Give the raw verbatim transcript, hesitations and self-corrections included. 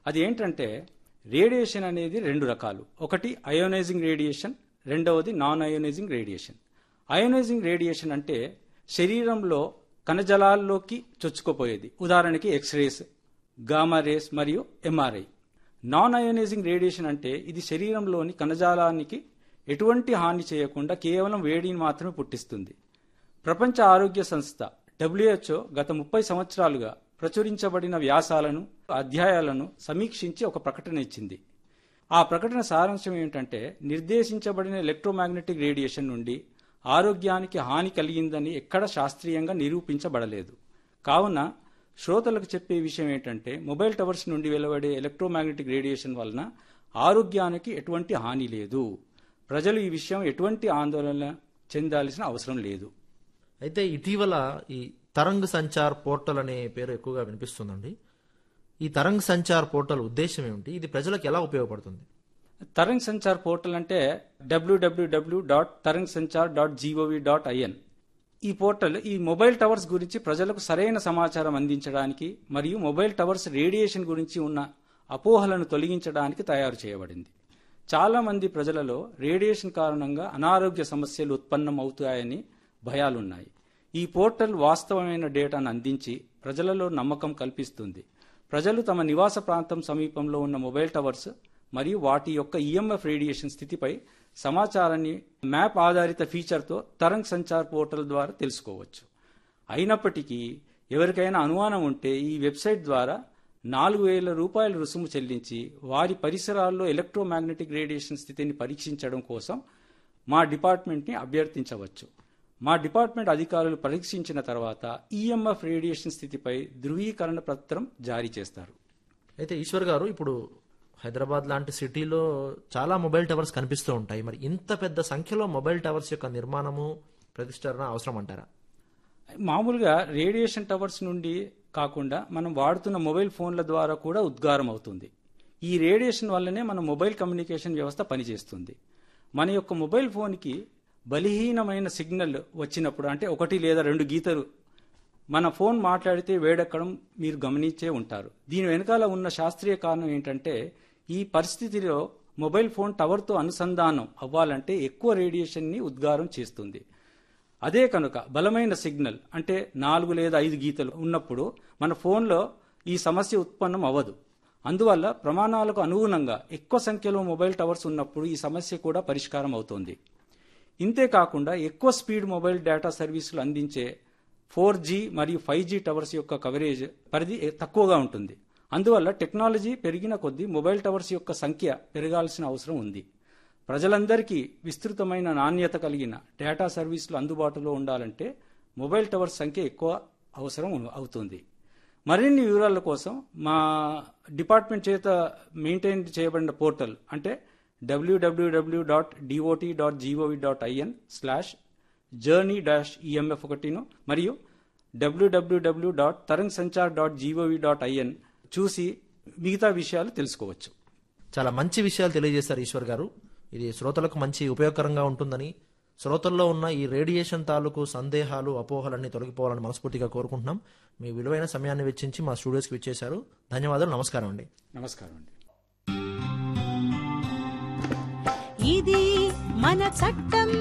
అది ఏంటంటే రేడియేషన్ అనేది రెండు రకాలు. ఒకటి అయోనైజింగ్ రేడియేషన్, రెండవది non ionising radiation. Ionising radiation అంటే శరీరంలో కణజాలాల్లోకి చొచ్చుకుపోయేది. ఉదాహరణకి ఎక్స్రేస్, గామా రేస్ మరియు ఎంఆర్ఐ. నాన్ అయోనైజింగ్ రేడియేషన్ అంటే ఇది శరీరంలోని కణజాలానికి ఎటువంటి హాని చేయకుండా కేవలం వేడిని మాత్రమే పుట్టిస్తుంది. ప్రపంచ ఆరోగ్య సంస్థ డబ్ల్యూహెచ్ఓ గత ముప్పై సంవత్సరాలుగా ప్రచురించబడిన వ్యాసాలను, అధ్యాయాలను సమీక్షించి ఒక ప్రకటన ఇచ్చింది. ఆ ప్రకటన సారాంశం ఏమిటంటే నిర్దేశించబడిన ఎలక్ట్రోమాగ్నెటిక్ రేడియేషన్ నుండి ఆరోగ్యానికి హాని కలిగిందని ఎక్కడ శాస్త్రీయంగా నిరూపించబడలేదు. కావున శ్రోతలకు చెప్పే విషయం ఏంటంటే మొబైల్ టవర్స్ నుండి వెలువడే ఎలక్ట్రోమాగ్నెటిక్ రేడియేషన్ వలన ఆరోగ్యానికి ఎటువంటి హాని లేదు. ప్రజలు ఈ విషయం ఎటువంటి ఆందోళన చెందాల్సిన అవసరం లేదు. అయితే ఇటీవల ఈ తరంగ్ సంచార్ పోర్టల్ అనే పేరు ఎక్కువగా వినిపిస్తుందండి. ఈ తరంగ్ సంచార్ పోర్టల్ ఉద్దేశం ఏమిటి? ఇది ప్రజలకు ఎలా ఉపయోగపడుతుంది? తరంగ్ సంచార్ పోర్టల్ అంటే డబ్ల్యూడబ్ల్యూడబ్ల్యూ dot Tarang Sanchar dot GOV dot IN. ఈ పోర్టల్ ఈ మొబైల్ టవర్స్ గురించి ప్రజలకు సరైన సమాచారం అందించడానికి మరియు మొబైల్ టవర్స్ రేడియేషన్ గురించి ఉన్న అపోహలను తొలగించడానికి తయారు చేయబడింది. చాలా మంది ప్రజలలో రేడియేషన్ కారణంగా అనారోగ్య సమస్యలు ఉత్పన్నం అవుతాయని భయాలున్నాయి. ఈ పోర్టల్ వాస్తవమైన డేటాను అందించి ప్రజలలో నమ్మకం కల్పిస్తుంది. ప్రజలు తమ నివాస ప్రాంతం సమీపంలో ఉన్న మొబైల్ టవర్స్ మరియు వాటి యొక్క ఈఎంఎఫ్ రేడియేషన్ స్థితిపై సమాచారాన్ని మ్యాప్ ఆధారిత ఫీచర్తో తరంగ్ సంచార్ పోర్టల్ ద్వారా తెలుసుకోవచ్చు. అయినప్పటికీ ఎవరికైనా అనుమానం ఉంటే ఈ వెబ్సైట్ ద్వారా నాలుగు వేల రూపాయల రుసుము చెల్లించి వారి పరిసరాల్లో ఎలక్ట్రోమాగ్నెటిక్ రేడియేషన్ స్థితిని పరీక్షించడం కోసం మా డిపార్ట్మెంట్ని అభ్యర్థించవచ్చు. మా డిపార్ట్మెంట్ అధికారులు పరీక్షించిన తర్వాత ఈఎంఎఫ్ రేడియేషన్ స్థితిపై ధృవీకరణ పత్రం జారీ చేస్తారు. అయితే ఈశ్వర్ గారు, ఇప్పుడు హైదరాబాద్ లాంటి సిటీలో చాలా మొబైల్ టవర్స్ కనిపిస్తూ ఉంటాయి. మరి ఇంత పెద్ద సంఖ్యలో మొబైల్ టవర్స్ యొక్క నిర్మాణము, ప్రతిష్టరణ అవసరం అంటారా? మామూలుగా రేడియేషన్ టవర్స్ నుండి కాకుండా మనం వాడుతున్న మొబైల్ ఫోన్ల ద్వారా కూడా ఉద్గారం అవుతుంది. ఈ రేడియేషన్ వల్లనే మన మొబైల్ కమ్యూనికేషన్ వ్యవస్థ పనిచేస్తుంది. మన యొక్క మొబైల్ ఫోన్కి బలహీనమైన సిగ్నల్ వచ్చినప్పుడు, అంటే ఒకటి లేదా రెండు గీతలు మన ఫోన్ మాట్లాడితే వేడెక్కడం మీరు గమనించే ఉంటారు. దీని వెనకాల ఉన్న శాస్త్రీయ కారణం ఏంటంటే ఈ పరిస్థితిలో మొబైల్ ఫోన్ టవర్తో అనుసంధానం అవ్వాలంటే ఎక్కువ రేడియేషన్ని ఉద్గారం చేస్తుంది. అదే కనుక బలమైన సిగ్నల్ అంటే నాలుగు లేదా ఐదు గీతలు ఉన్నప్పుడు మన ఫోన్లో ఈ సమస్య ఉత్పన్నం అవ్వదు. అందువల్ల ప్రమాణాలకు అనుగుణంగా ఎక్కువ సంఖ్యలో మొబైల్ టవర్స్ ఉన్నప్పుడు ఈ సమస్య కూడా పరిష్కారం అవుతుంది. ఇంతేకాకుండా ఎక్కువ స్పీడ్ మొబైల్ డేటా సర్వీసులు అందించే ఫోర్ జీ మరియు ఫైవ్ జీ టవర్స్ యొక్క కవరేజ్ పరిధి తక్కువగా ఉంటుంది. అందువల్ల టెక్నాలజీ పెరిగిన కొద్దీ మొబైల్ టవర్స్ యొక్క సంఖ్య పెరగాల్సిన అవసరం ఉంది. ప్రజలందరికీ విస్తృతమైన నాణ్యత కలిగిన డేటా సర్వీసులు అందుబాటులో ఉండాలంటే మొబైల్ టవర్స్ సంఖ్య ఎక్కువ అవసరం అవుతుంది. మరిన్ని వివరాల కోసం మా డిపార్ట్మెంట్ చేత మెయింటైన్ చేయబడిన పోర్టల్ అంటే డబ్ల్యూడబ్ల్యూడబ్ల్యూ dot DOT dot GOV dot IN slash journey dash EMF ఒకటిను మరియు డబ్ల్యూడబ్ల్యూడబ్ల్యూ dot Tarang Sanchar dot GOV dot IN చూసి మిగతా విషయాలు తెలుసుకోవచ్చు. చాలా మంచి విషయాలు తెలియజేశారు ఈశ్వర్ గారు. ఇది శ్రోతలకు మంచి ఉపయోగకరంగా ఉంటుందని, శ్రోతల్లో ఉన్న ఈ రేడియేషన్ తాలూకు సందేహాలు, అపోహలన్నీ తొలగిపోవాలని మనస్ఫూర్తిగా కోరుకుంటున్నాం. మీ విలువైన సమయాన్ని వెచ్చించి మా స్టూడియోస్కి విచ్చేశారు. ధన్యవాదాలు. నమస్కారం అండి. నమస్కారం అండి. ఇది మన చట్టం.